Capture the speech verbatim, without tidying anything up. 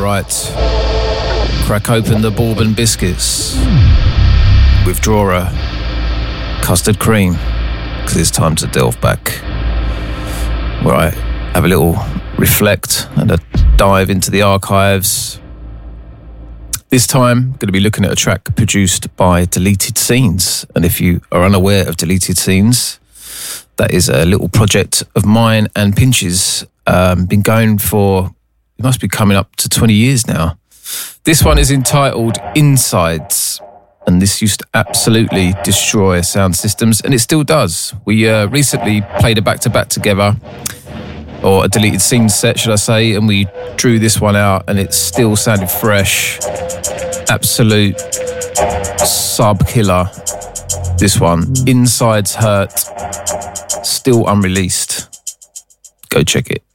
right. Crack open the bourbon biscuits. Withdraw a custard cream, because it's time to delve back. Right, have a little reflect and a dive into the archives. This time, going to be looking at a track produced by Deleted Scenes. And if you are unaware of Deleted Scenes, that is a little project of mine and Pinch's. Um, been going for, it must be coming up to twenty years now. This one is entitled Insides. And this used to absolutely destroy sound systems, and it still does. We uh, recently played a back-to-back together, or a Deleted Scenes set, should I say, and we drew this one out, and it still sounded fresh. Absolute sub-killer, this one. Insides Hurt, still unreleased. Go check it.